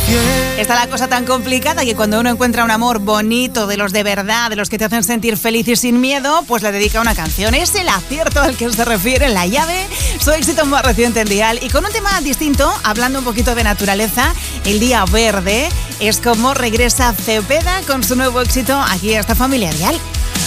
Está la cosa tan complicada que cuando uno encuentra un amor bonito, de los de verdad, de los que te hacen sentir feliz y sin miedo, pues le dedica una canción. Es el acierto al que se refiere La Llave, su éxito más reciente en Dial. Y con un tema distinto, hablando un poquito de naturaleza, El Día Verde, es como regresa Cepeda con su nuevo éxito aquí a esta familia Dial.